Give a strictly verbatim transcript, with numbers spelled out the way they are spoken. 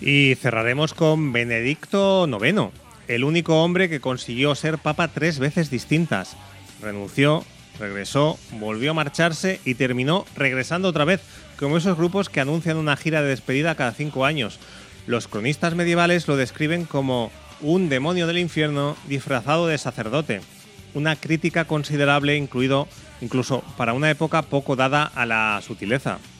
Y cerraremos con Benedicto noveno, el único hombre que consiguió ser papa tres veces distintas. Renunció, regresó, volvió a marcharse y terminó regresando otra vez, como esos grupos que anuncian una gira de despedida cada cinco años. Los cronistas medievales lo describen como un demonio del infierno disfrazado de sacerdote. Una crítica considerable, incluido incluso para una época poco dada a la sutileza.